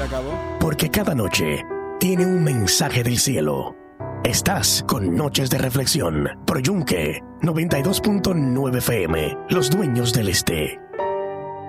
acabó. Porque cada noche tiene un mensaje del cielo. Estás con Noches de Reflexión por Yunque 92.9 FM, los dueños del este.